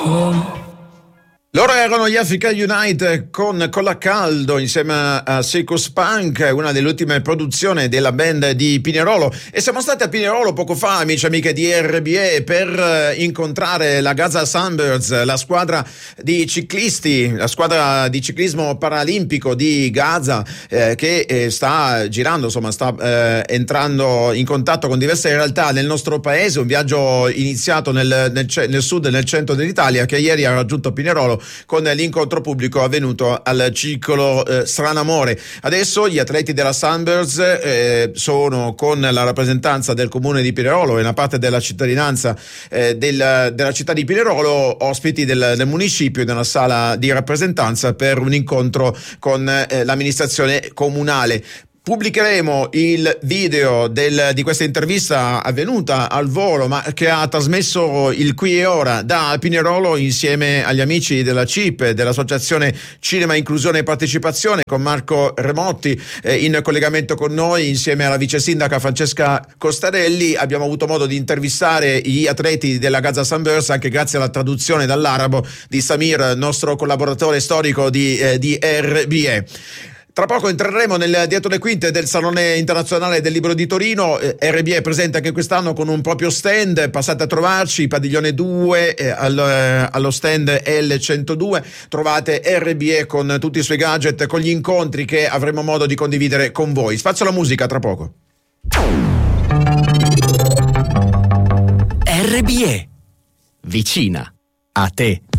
Loro erano gli Africa Unite con Colla Caldo insieme a Circus Punk, una delle ultime produzioni della band di Pinerolo, e siamo stati a Pinerolo poco fa, amici e amiche di RBE, per incontrare la Gaza Sunbirds, la squadra di ciclisti, la squadra di ciclismo paralimpico di Gaza, che sta girando, insomma sta entrando in contatto con diverse realtà nel nostro paese, un viaggio iniziato nel sud e nel centro dell'Italia, che ieri ha raggiunto Pinerolo con l'incontro pubblico avvenuto al circolo Stranamore. Adesso gli atleti della Sunbirds sono con la rappresentanza del comune di Pinerolo e una parte della cittadinanza della città di Pinerolo, ospiti del municipio, nella sala di rappresentanza per un incontro con l'amministrazione comunale. Pubblicheremo il video di questa intervista avvenuta al volo, ma che ha trasmesso il qui e ora da Pinerolo insieme agli amici della CIP, dell'Associazione Cinema Inclusione e Partecipazione, con Marco Remotti in collegamento con noi, insieme alla vice sindaca Francesca Costarelli. Abbiamo avuto modo di intervistare gli atleti della Gaza Sunbirds anche grazie alla traduzione dall'arabo di Samir, nostro collaboratore storico di RBE. Tra poco entreremo nel dietro le quinte del Salone Internazionale del Libro di Torino. RBE è presente anche quest'anno con un proprio stand. Passate a trovarci, Padiglione 2, allo stand L102. Trovate RBE con tutti i suoi gadget, con gli incontri che avremo modo di condividere con voi. Spazio alla musica, tra poco. RBE, vicina a te.